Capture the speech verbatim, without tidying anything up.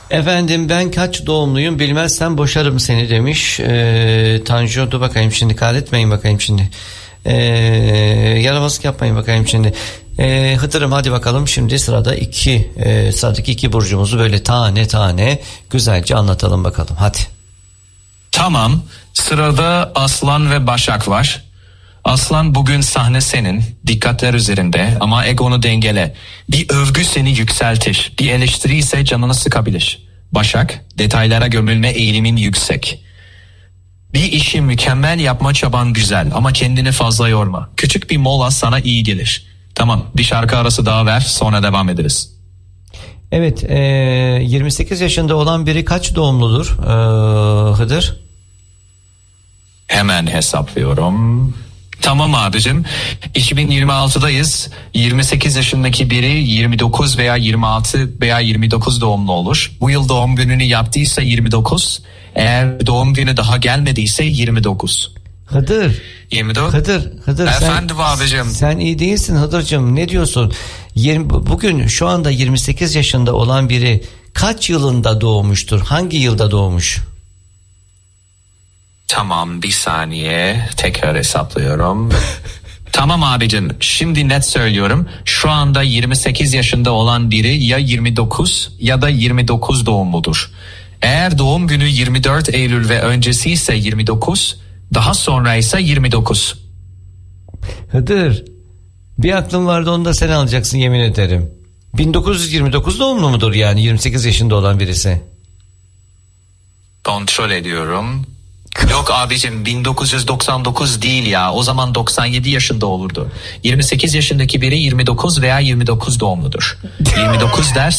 Efendim ben kaç doğumluyum bilmezsem boşarım seni demiş. Ee, Tanju dur bakayım şimdi, kaydetmeyin bakayım şimdi. Ee, yaramazlık yapmayın bakayım şimdi. Ee, Hıdır'ım hadi bakalım şimdi sırada iki e, sıradaki iki burcumuzu böyle tane tane güzelce anlatalım bakalım hadi. Tamam, sırada Aslan ve Başak var. Aslan, bugün sahne senin, dikkatler üzerinde ama egonu dengele. Bir övgü seni yükseltir, bir eleştiri ise canını sıkabilir. Başak, detaylara gömülme eğilimin yüksek. Bir işi mükemmel yapma çaban güzel ama kendini fazla yorma. Küçük bir mola sana iyi gelir. Tamam, bir şarkı arası daha ver, sonra devam ederiz. Evet, e, yirmi sekiz yaşında olan biri kaç doğumludur e, Hıdır? Hemen hesaplıyorum. Tamam abicim, iki bin yirmi altıdayız. yirmi sekiz yaşındaki biri yirmi dokuz veya yirmi altı veya yirmi dokuz doğumlu olur. Bu yıl doğum gününü yaptıysa yirmi dokuz. Eğer doğum günü daha gelmediyse yirmi dokuz. Hıdır. yirmi dört. Hıdır, Hıdır. Efendim sen, abicim. Sen iyi değilsin Hıdır'cığım. Ne diyorsun? yirmi, bugün şu anda yirmi sekiz yaşında olan biri kaç yılında doğmuştur? Hangi yılda doğmuş? Tamam, bir saniye, tekrar hesaplıyorum. Tamam abicim, şimdi net söylüyorum. Şu anda yirmi sekiz yaşında olan biri ya yirmi dokuz ya da yirmi dokuz doğumludur. Eğer doğum günü yirmi dört Eylül ve öncesi ise yirmi dokuz, daha sonra ise yirmi dokuz. Hıdır, bir aklım vardı, onu da sen alacaksın yemin ederim. bin dokuz yüz yirmi dokuz doğumlu mudur yani yirmi sekiz yaşında olan birisi? Kontrol ediyorum. Yok abicim, bin dokuz yüz doksan dokuz değil ya, o zaman doksan yedi yaşında olurdu. yirmi sekiz yaşındaki biri yirmi dokuz veya yirmi dokuz doğumludur. yirmi dokuz ders